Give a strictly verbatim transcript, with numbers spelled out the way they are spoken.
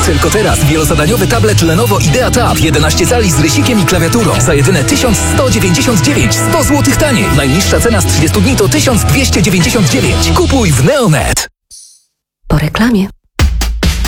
Tylko teraz wielozadaniowy tablet Lenovo Idea Tab jedenaście cali z rysikiem i klawiaturą za jedyne tysiąc sto dziewięćdziesiąt dziewięć, sto złotych taniej. Najniższa cena z trzydziestu dni to tysiąc dwieście dziewięćdziesiąt dziewięć. Kupuj w Neonet. Po reklamie.